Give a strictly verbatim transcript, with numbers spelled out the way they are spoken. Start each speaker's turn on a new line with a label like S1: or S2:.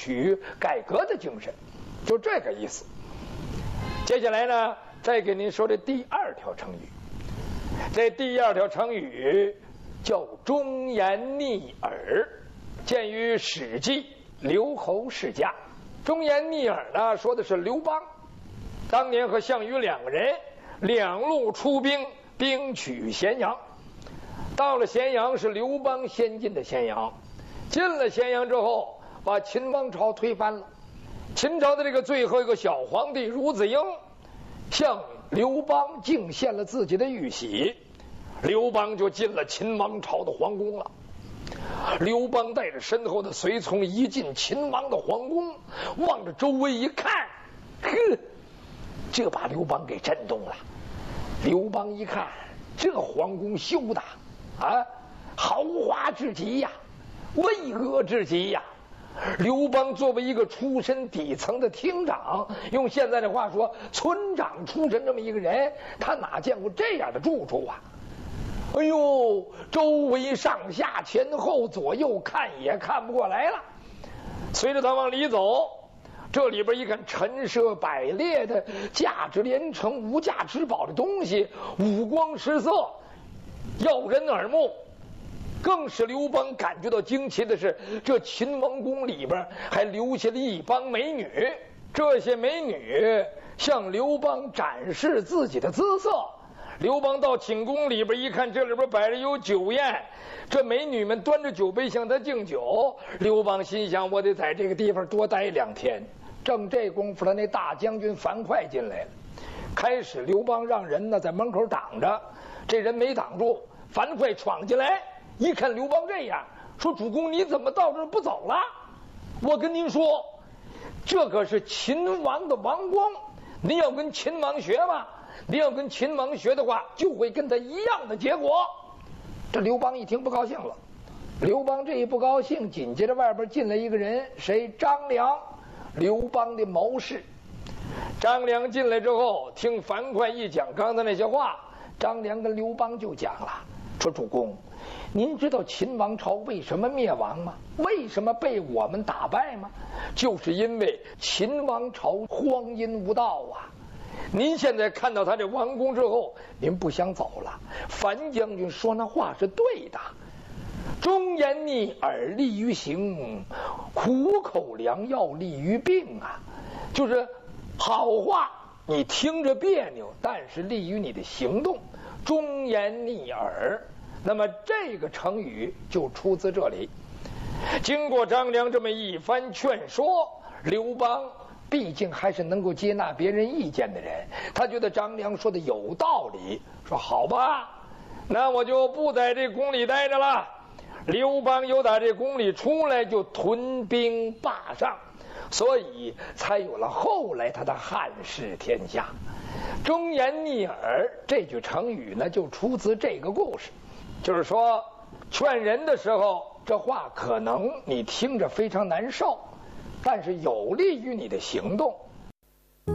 S1: 取改革的精神，就这个意思。接下来呢，再给您说这第二条成语。这第二条成语叫忠言逆耳，见于《史记·刘侯世家》。忠言逆耳呢，说的是刘邦当年和项羽两个人两路出兵，兵取咸阳。到了咸阳，是刘邦先进的咸阳，进了咸阳之后，把秦王朝推翻了。秦朝的这个最后一个小皇帝孺子婴向刘邦敬献了自己的玉玺，刘邦就进了秦王朝的皇宫了。刘邦带着身后的随从一进秦王的皇宫，望着周围一看，呵，这把刘邦给震动了。刘邦一看，这皇宫修的啊，豪华至极呀，巍峨至极呀。刘邦作为一个出身底层的厅长，用现在的话说，村长出身这么一个人，他哪见过这样的住处啊？哎呦，周围上下前后左右看也看不过来了。随着他往里走，这里边一看陈设百列的价值连城无价之宝的东西，五光十色，耀人耳目。更使刘邦感觉到惊奇的是，这秦王宫里边还留下了一帮美女。这些美女向刘邦展示自己的姿色。刘邦到寝宫里边一看，这里边摆着有酒宴，这美女们端着酒杯向他敬酒。刘邦心想，我得在这个地方多待两天。正这功夫，他那大将军樊哙进来了。开始刘邦让人呢在门口挡着，这人没挡住，樊哙闯进来，一看刘邦这样，说：“主公，你怎么到这儿不走了？我跟您说，这可是秦王的王光，您要跟秦王学嘛。您要跟秦王学的话，就会跟他一样的结果。”这刘邦一听不高兴了。刘邦这一不高兴，紧接着外边进来一个人，谁？张良，刘邦的谋士。张良进来之后，听樊哙一讲刚才那些话，张良跟刘邦就讲了，说：“主公，您知道秦王朝为什么灭亡吗？为什么被我们打败吗？就是因为秦王朝荒淫无道啊！您现在看到他这王宫之后，您不想走了。樊将军说那话是对的，忠言逆耳利于行，苦口良药利于病啊。就是好话你听着别扭，但是利于你的行动。忠言逆耳，那么这个成语就出自这里。经过张良这么一番劝说，刘邦毕竟还是能够接纳别人意见的人，他觉得张良说的有道理，说好吧，那我就不在这宫里待着了。刘邦由打这宫里出来，就屯兵霸上，所以才有了后来他的汉室天下。忠言逆耳这句成语呢，就出自这个故事。就是说，劝人的时候，这话可能你听着非常难受，但是有利于你的行动。